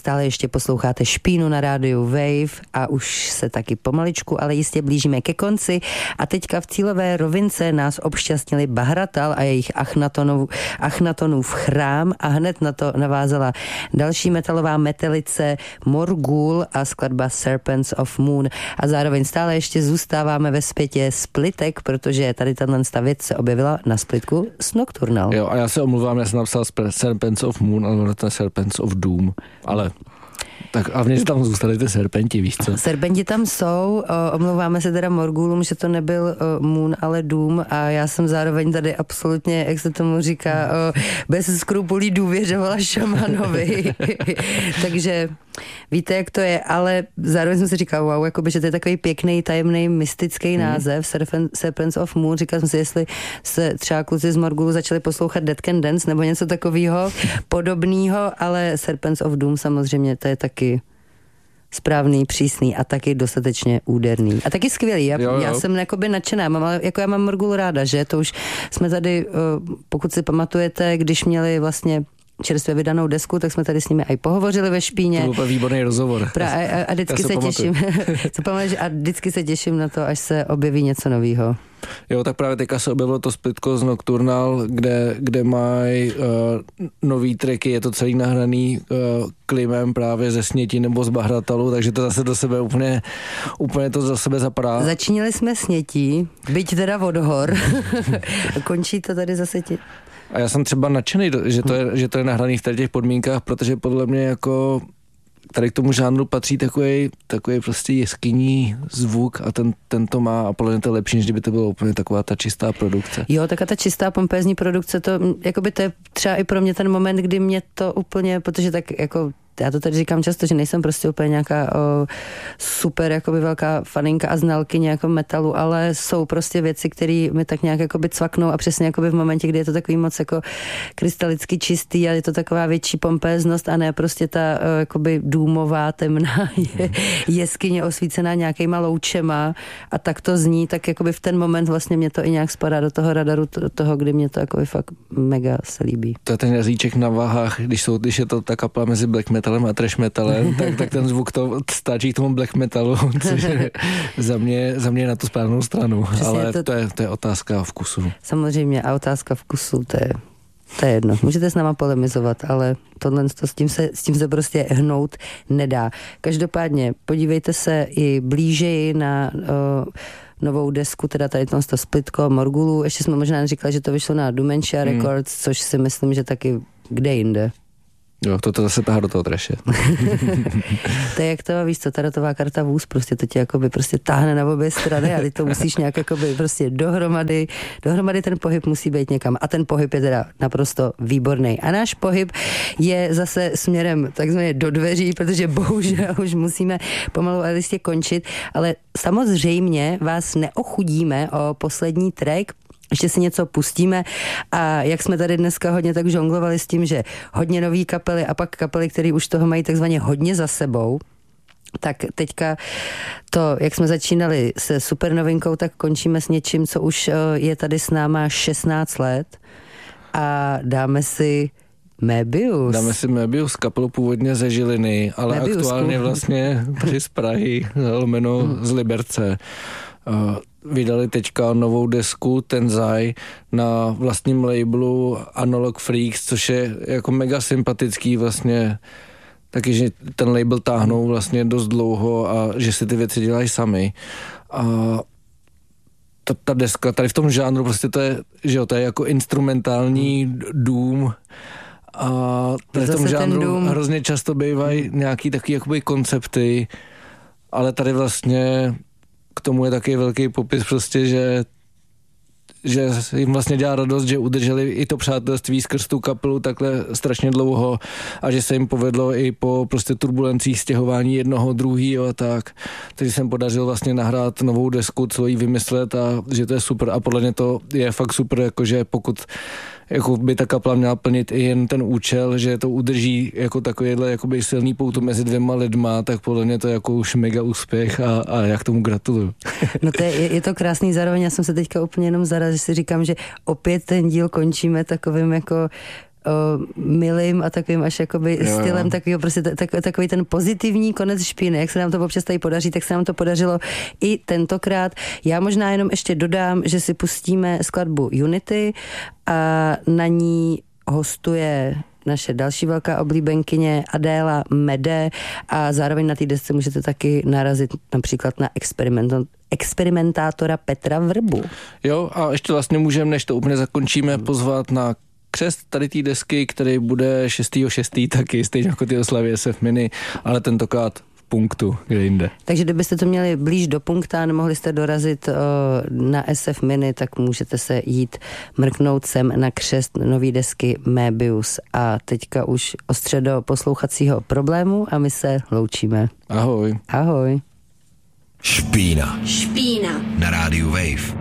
Stále ještě posloucháte Špínu na rádiu Wave a už se taky pomaličku, ale jistě blížíme ke konci. A teďka v cílové rovince nás obšťastnili Bahratal a jejich Achnatonův chrám a hned na to navázala další metalová metelice Morgul a skladba Serpents of Moon. A zároveň stále ještě zůstáváme ve světě splitek, protože tady tato věc se objevila na splitku s Nocturnal. Jo, a já se omluvám, já jsem napsal Serpents of Moon, ale to je Serpents of Doom, ale tak a vně tam zůstaly ty serpenti, víš co? Serpenti tam jsou, omlouváme se teda Morgulům, že to nebyl Moon, ale Doom a já jsem zároveň tady absolutně, jak se tomu říká, bez skrupulí důvěřovala šamanovi. Takže víte, jak to je, ale zároveň jsem si říkala, wow, jakoby, že to je takový pěkný, tajemný, mystický název, Serpents of Moon. Říkala jsem si, jestli se třeba kluci z Morgulu začali poslouchat Dead Can Dance nebo něco takového podobného, ale Serpents of Doom samozřejmě, to je taky správný, přísný a taky dostatečně úderný. A taky skvělý. Já jsem jakoby nadšená, já mám Morgul ráda, že? To už jsme tady, pokud si pamatujete, když měli vlastně čerstvě vydanou desku, tak jsme tady s nimi i pohovořili ve Špíně. To byl výborný rozhovor. A vždycky se těším. A vždycky se těším na to, až se objeví něco novýho. Jo, tak právě teďka se objevilo to splitko z Nocturnal, kde mají nový tracky, je to celý nahraný Klimem právě ze Sněti nebo z Bahratalu, takže to zase do sebe úplně to za sebe zapadá. Začínali jsme Snětí, byť teda od hor. Končí to tady zase A já jsem třeba nadšený, že to je nahraný v těch podmínkách, protože podle mě jako tady k tomu žánru patří takový prostě jeskyní zvuk a ten to má a podle mě to je lepší, než kdyby to byla úplně taková ta čistá produkce. Jo, taká ta čistá pompézní produkce, to jakoby to je třeba i pro mě ten moment, kdy mě to úplně, protože tak jako já to tady říkám často, že nejsem prostě úplně nějaká super jakoby velká faninka a znalkyně jako metalu, ale jsou prostě věci, které mi tak nějak jakoby cvaknou a přesně jakoby v momentě, kdy je to takový moc jako krystalicky čistý a je to taková větší pompéznost a ne prostě ta jakoby důmová, temná jeskyně osvícená nějakýma loučema a tak to zní, tak jakoby v ten moment vlastně mě to i nějak spadá do toho radaru toho, kdy mě to jakoby fakt mega se líbí. To je ten jazyček na váhách, když je to ta kapela mezi black metalem a trash metalem, tak ten zvuk to stáčí k tomu black metalu, což je za mě na tu správnou stranu. Přesně, ale to je otázka vkusu. Samozřejmě a otázka vkusu, to je jedno. Můžete s náma polemizovat, ale s tím se prostě hnout nedá. Každopádně podívejte se i blížeji na novou desku, teda tady to splitko Morgulu. Ještě jsme možná říkali, že to vyšlo na Dementia Records, což si myslím, že taky kde jinde. Jo, to zase tahá do toho trashe. To je jak to, víš co, ta datová karta vůz, prostě to tě jakoby prostě táhne na obě strany a ty to musíš nějak jakoby prostě dohromady ten pohyb musí být někam a ten pohyb je teda naprosto výborný. A náš pohyb je zase směrem takzvaně do dveří, protože bohužel už musíme pomalu a jistě končit, ale samozřejmě vás neochudíme o poslední track. Ještě si něco pustíme a jak jsme tady dneska hodně tak žonglovali s tím, že hodně nový kapely a pak kapely, které už toho mají takzvaně hodně za sebou, tak teďka to, jak jsme začínali se super novinkou, tak končíme s něčím, co už je tady s náma 16 let a dáme si Möbius, kapelu původně ze Žiliny, ale aktuálně vlastně z Prahy, lomeno z Liberce. Vydali teďka novou desku Tenzai na vlastním labelu Analog Freaks, což je jako mega sympatický vlastně, taky, že ten label táhnou vlastně dost dlouho a že si ty věci dělají sami. A ta deska tady v tom žánru prostě to je, že jo, to je jako instrumentální doom a tady v tom žánru hrozně často bývají nějaký takový jakoby koncepty, ale tady vlastně k tomu je taky velký popis prostě, že jim vlastně dělá radost, že udrželi i to přátelství skrz tu kapelu takhle strašně dlouho a že se jim povedlo i po prostě turbulencích stěhování jednoho, druhýho a tak. Takže jsem podařil vlastně nahrát novou desku, co jí vymyslet a že to je super a podle mě to je fakt super, jakože pokud jako by ta kapela měla plnit i jen ten účel, že to udrží jako takovýhle jakoby silný pouto mezi dvěma lidma, tak podle mě to je jako už mega úspěch a já k tomu gratuluju. No to je to krásný, zároveň já jsem se teďka úplně jenom zarazil, že si říkám, že opět ten díl končíme takovým jako milým a takovým až jakoby stylem takového prostě takový ten pozitivní konec Špíny. Jak se nám to občas tady podaří, tak se nám to podařilo i tentokrát. Já možná jenom ještě dodám, že si pustíme skladbu Unity a na ní hostuje naše další velká oblíbenkyně Adéla Mede a zároveň na té desce můžete taky narazit například na experimentátora Petra Vrbu. Jo, a ještě vlastně můžeme, než to úplně zakončíme, pozvat na křest tady té desky, který bude 6.6. taky, stejně jako ty oslavy SF Mini, ale tentokrát v Punktu, kde jinde. Takže kdybyste to měli blíž do Punkta a nemohli jste dorazit na SF Mini, tak můžete se jít mrknout sem na křest nový desky Möbius. A teďka už ostře do poslouchacího problému a my se loučíme. Ahoj. Ahoj. Špína. Na rádiu Wave.